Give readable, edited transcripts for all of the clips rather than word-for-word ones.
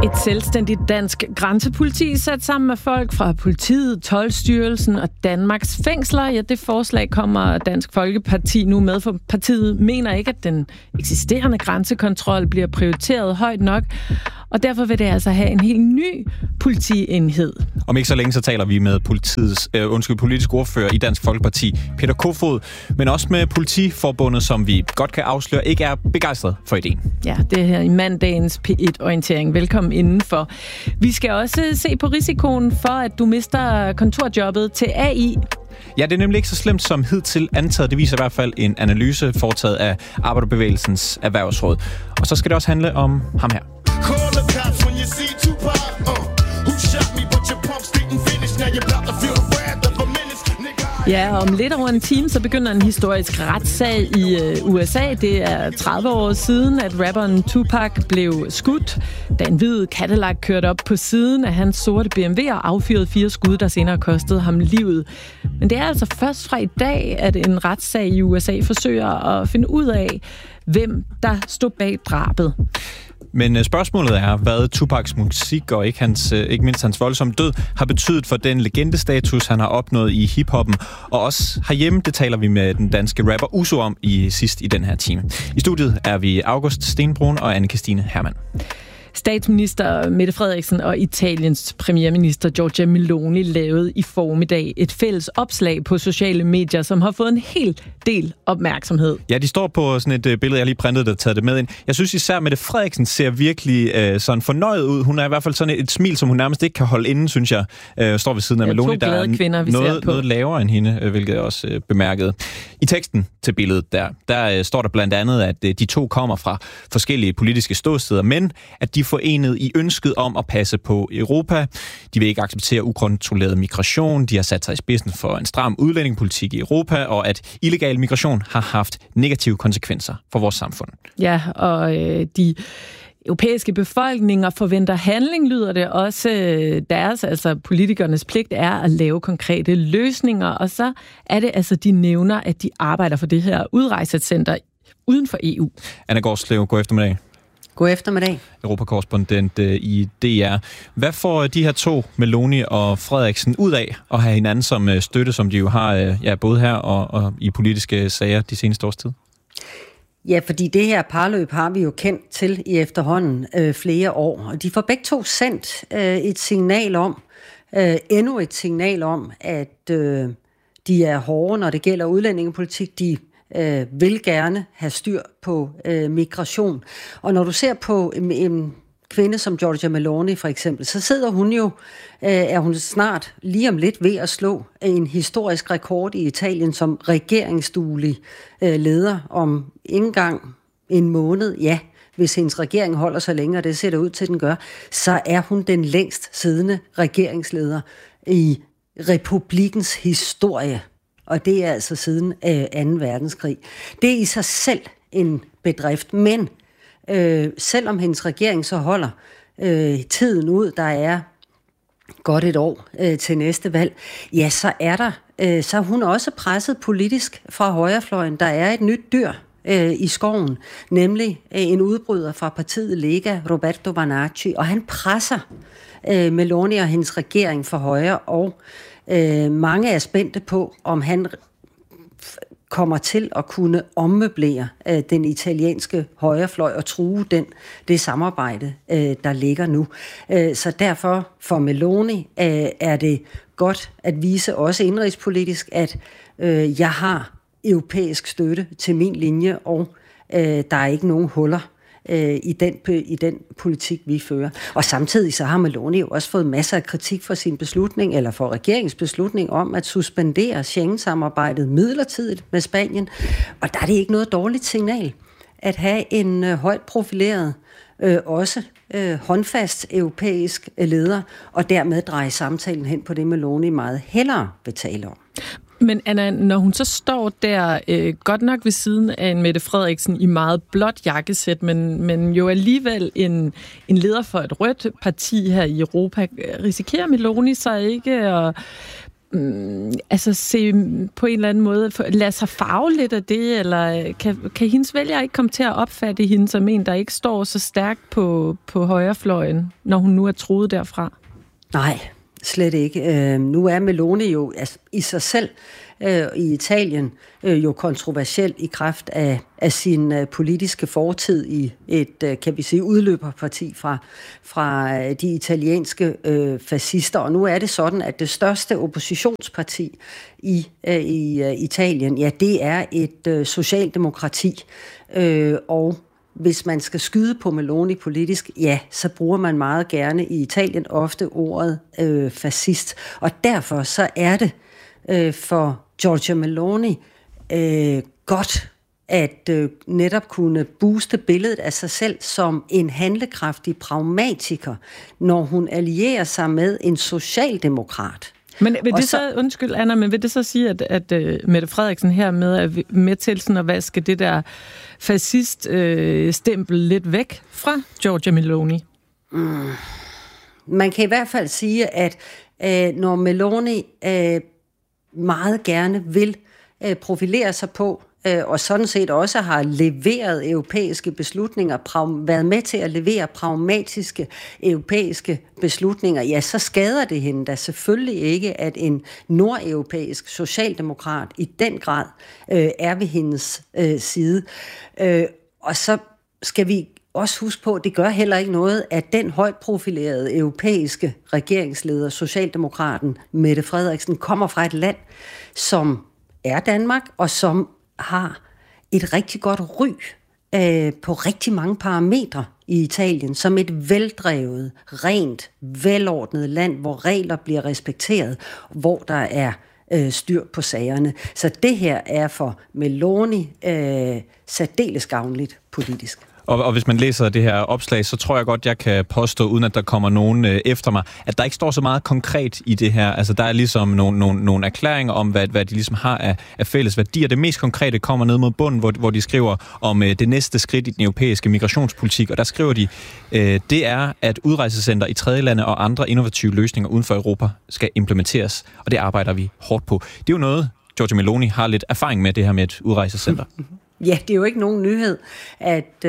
Et selvstændigt dansk grænsepoliti sat sammen med folk fra politiet, Toldstyrelsen og Danmarks fængsler. Ja, det forslag kommer Dansk Folkeparti nu med, for partiet mener ikke, at den eksisterende grænsekontrol bliver prioriteret højt nok. Og derfor vil det altså have en helt ny politienhed. Om ikke så længe så taler vi med politisk ordfører i Dansk Folkeparti, Peter Kofod, men også med Politiforbundet, som vi godt kan afsløre ikke er begejstret for ideen. Ja, det er her i mandagens P1-orientering. Velkommen indenfor. Vi skal også se på risikoen for, at du mister kontorjobbet til AI. Ja, det er nemlig ikke så slemt som hidtil antaget. Det viser i hvert fald en analyse foretaget af Arbejderbevægelsens Erhvervsråd. Og så skal det også handle om ham her. Ja, om lidt over en time, så begynder en historisk retssag i USA. Det er 30 år siden, at rapperen Tupac blev skudt, da en hvid Cadillac kørte op på siden af hans sorte BMW og affyrede 4 skud, der senere kostede ham livet. Men det er altså først fra i dag, at en retssag i USA forsøger at finde ud af, hvem der stod bag drabet. Men spørgsmålet er, hvad Tupacs musik og ikke mindst hans voldsomme død har betydet for den legendestatus, han har opnået i hiphoppen. Og også herhjemme, det taler vi med den danske rapper Uso om sidst i den her time. I studiet er vi August Stenbrun og Anne-Kristine Hermann. Statsminister Mette Frederiksen og Italiens premierminister Giorgia Meloni lavede i formiddag et fælles opslag på sociale medier, som har fået en hel del opmærksomhed. Ja, de står på sådan et billede, jeg lige printede, der taget det med ind. Jeg synes især, Mette Frederiksen ser virkelig sådan fornøjet ud. Hun er i hvert fald sådan et smil, som hun nærmest ikke kan holde inde, synes jeg. Står ved siden af Meloni, der er noget lavere end hende, hvilket jeg også bemærkede. I teksten til billedet der står der blandt andet, at de to kommer fra forskellige politiske ståsteder, men at de forenet i ønsket om at passe på Europa. De vil ikke acceptere ukontrolleret migration. De har sat sig i spidsen for en stram udlændingepolitik i Europa, og at illegal migration har haft negative konsekvenser for vores samfund. Ja, og de europæiske befolkninger forventer handling, lyder det også. Altså politikernes pligt er at lave konkrete løsninger, og så er det altså, de nævner, at de arbejder for det her udrejsecenter uden for EU. Anna Gårdslev, god eftermiddag. God eftermiddag. Europakorrespondent i DR. Hvad får de her to, Meloni og Frederiksen, ud af at have hinanden som støtte, som de jo har både her og i politiske sager de seneste års tid? Ja, fordi det her parløb har vi jo kendt til i efterhånden flere år. Og de får begge to sendt et signal om, endnu et signal om, at de er hårde, når det gælder udlændingepolitik. De vil gerne have styr på migration. Og når du ser på en kvinde som Giorgia Meloni for eksempel, så sidder hun jo, er hun snart lige om lidt ved at slå en historisk rekord i Italien som regeringsduelig leder om ikke engang en måned. Ja, hvis hendes regering holder sig længere, det ser det ud til, den gør, så er hun den længst siddende regeringsleder i republikkens historie. Og det er altså siden 2. verdenskrig. Det er i sig selv en bedrift, men selvom hendes regering så holder tiden ud, der er godt et år til næste valg, ja, så er hun også presset politisk fra højrefløjen. Der er et nyt dyr i skoven, nemlig en udbryder fra partiet Lega, Roberto Vanacci, og han presser Meloni og hendes regering for højre, og mange er spændte på, om han kommer til at kunne ommøblere den italienske højrefløj og true det samarbejde, der ligger nu. Så derfor for Meloni er det godt at vise også indrigspolitisk, at jeg har europæisk støtte til min linje, og der er ikke nogen huller i den politik, vi fører. Og samtidig så har Meloni jo også fået masser af kritik for sin beslutning, eller for regeringens beslutning om at suspendere Schengen-samarbejdet midlertidigt med Spanien. Og der er det ikke noget dårligt signal at have en højt profileret, også håndfast europæisk leder, og dermed dreje samtalen hen på det, Meloni meget hellere vil tale om. Men Anna, når hun så står der godt nok ved siden af en Mette Frederiksen i meget blåt jakkesæt, men jo alligevel en leder for et rødt parti her i Europa, risikerer Meloni så ikke at se på en eller anden måde, lade sig farve lidt af det, eller kan hendes vælgere ikke komme til at opfatte hende som en, der ikke står så stærkt på højrefløjen, når hun nu er truet derfra? Nej, slet ikke. Nu er Meloni jo i sig selv i Italien jo kontroversiel i kraft af sin politiske fortid i et, kan vi sige, udløberparti fra de italienske fascister. Og nu er det sådan, at det største oppositionsparti i Italien, ja, det er et socialdemokrati. Og hvis man skal skyde på Meloni politisk, ja, så bruger man meget gerne i Italien ofte ordet fascist. Og derfor så er det for Giorgia Meloni godt at netop kunne booste billedet af sig selv som en handlekraftig pragmatiker, når hun allierer sig med en socialdemokrat. Men vil det så, undskyld Anna, men vil det så sige, at Mette Frederiksen hermed er med til sådan at vaske det der fascist-stempel lidt væk fra Giorgia Meloni? Man kan i hvert fald sige, at når Meloni meget gerne vil profilere sig på, og sådan set også har leveret europæiske beslutninger, været med til at levere pragmatiske europæiske beslutninger, ja, så skader det hende da selvfølgelig ikke, at en nordeuropæisk socialdemokrat i den grad er ved hendes side. Og så skal vi også huske på, at det gør heller ikke noget, at den højt profilerede europæiske regeringsleder, socialdemokraten Mette Frederiksen, kommer fra et land, som er Danmark, og som har et rigtig godt ry på rigtig mange parametre i Italien, som et veldrevet, rent, velordnet land, hvor regler bliver respekteret, hvor der er styr på sagerne. Så det her er for Meloni særdeles gavnligt politisk. Og hvis man læser det her opslag, så tror jeg godt, jeg kan påstå, uden at der kommer nogen efter mig, at der ikke står så meget konkret i det her. Altså, der er ligesom nogle erklæringer om, hvad de ligesom har af fælles værdier. Det mest konkrete kommer ned mod bunden, hvor de skriver om det næste skridt i den europæiske migrationspolitik. Og der skriver de, det er, at udrejsecenter i tredje lande og andre innovative løsninger uden for Europa skal implementeres. Og det arbejder vi hårdt på. Det er jo noget, Giorgia Meloni har lidt erfaring med, det her med et udrejsecenter. Ja, det er jo ikke nogen nyhed, at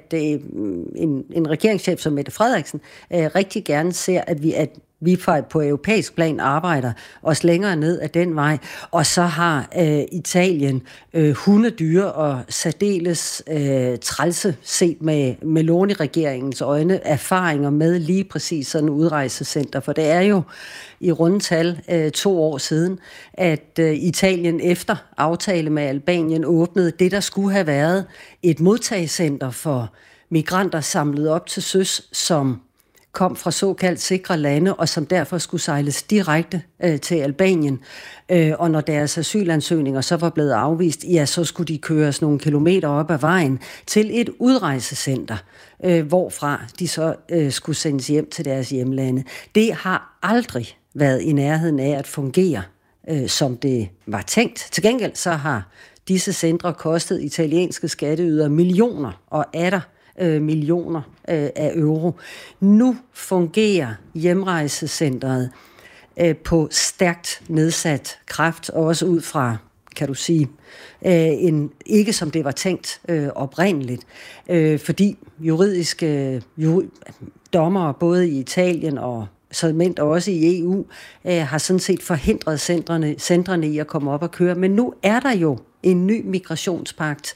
en regeringschef som Mette Frederiksen rigtig gerne ser, at vi på europæisk plan arbejder os længere ned ad den vej. Og så har Italien hundedyre og særdeles trælse set med Meloni-regeringens øjne erfaringer med lige præcis sådan et udrejsecenter. For det er jo i rundetal 2 år siden, at Italien efter aftale med Albanien åbnede det, der skulle have været et modtagecenter for migranter samlet op til søs, som kom fra såkaldt sikre lande, og som derfor skulle sejles direkte til Albanien. Og når deres asylansøgninger så var blevet afvist, ja, så skulle de køres nogle kilometer op ad vejen til et udrejsecenter, hvorfra de så skulle sendes hjem til deres hjemlande. Det har aldrig været i nærheden af at fungere, som det var tænkt. Til gengæld så har disse centre kostet italienske skatteydere millioner og atter millioner af euro. Nu fungerer hjemrejsecentret på stærkt nedsat kraft, og også ud fra, kan du sige, ikke som det var tænkt oprindeligt, fordi juridiske dommere både i Italien og såmænd også i EU har sådan set forhindret centrene i at komme op og køre. Men nu er der jo en ny migrationspagt,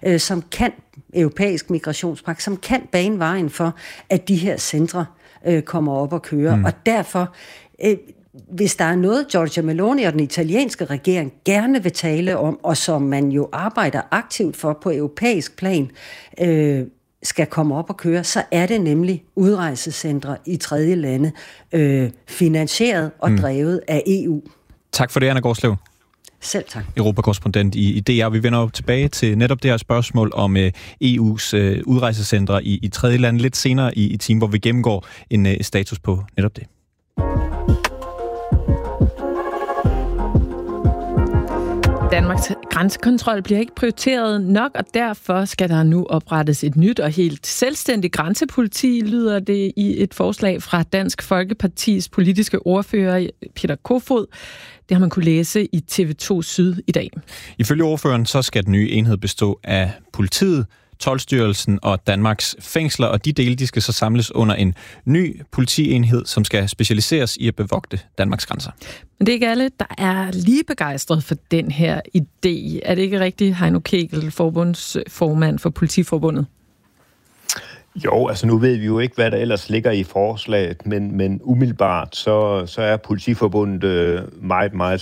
europæisk migrationspagt, som kan bane vejen for, at de her centre kommer op og køre. Og derfor, hvis der er noget, Giorgia Meloni og den italienske regering gerne vil tale om, og som man jo arbejder aktivt for på europæisk plan, skal komme op og køre, så er det nemlig udrejsecentre i tredje lande, finansieret og drevet af EU. Tak for det, Anna Gårdslev. Selv tak. Europakorrespondent i DR. Vi vender jo tilbage til netop det her spørgsmål om EU's udrejsecentre i tredje lande lidt senere i timen, hvor vi gennemgår en status på netop det. Danmarks grænsekontrol bliver ikke prioriteret nok, og derfor skal der nu oprettes et nyt og helt selvstændigt grænsepoliti, lyder det i et forslag fra Dansk Folkepartis politiske ordfører Peter Kofod. Det har man kunne læse i TV2 Syd i dag. Ifølge ordføreren så skal den nye enhed bestå af politiet, Toldstyrelsen og Danmarks fængsler, og de dele de skal så samles under en ny politienhed, som skal specialiseres i at bevogte Danmarks grænser. Men det er ikke alle, der er lige begejstret for den her idé. Er det ikke rigtigt, Heino Kegel, forbundsformand for Politiforbundet? Jo, altså nu ved vi jo ikke, hvad der ellers ligger i forslaget, men umiddelbart så er Politiforbundet meget, meget